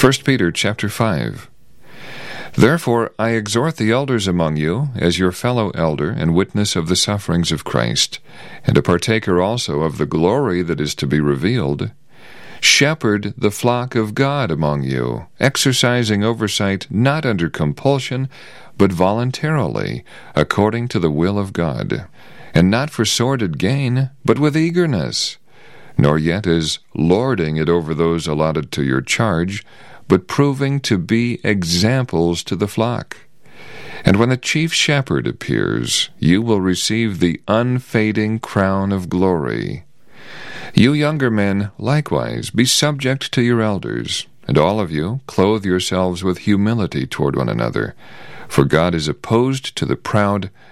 1 Peter chapter 5. Therefore I exhort the elders among you, as your fellow elder and witness of the sufferings of Christ, and a partaker also of the glory that is to be revealed, shepherd the flock of God among you, exercising oversight not under compulsion, but voluntarily, according to the will of God, and not for sordid gain, but with eagerness, nor yet as lording it over those allotted to your charge, but proving to be examples to the flock. And when the chief shepherd appears, you will receive the unfading crown of glory. You younger men, likewise, be subject to your elders, and all of you clothe yourselves with humility toward one another. For God is opposed to the proud,